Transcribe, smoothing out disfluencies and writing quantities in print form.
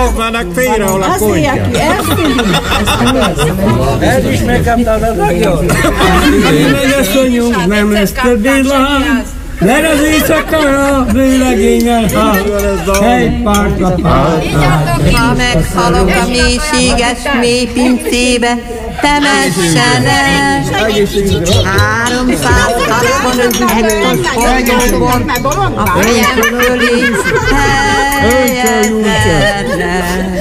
vannak félrehol a kontya. Ez is megkaptad a ragyot. Megy a szonyunk, nem lesz többé láng, mert az éjszakára bőlegényel hál, egy pártra pártra. Ha meghalok a mélységes mély pincébe, temessen el 365 hektos forgósbor a fejem fölé helyezzen el.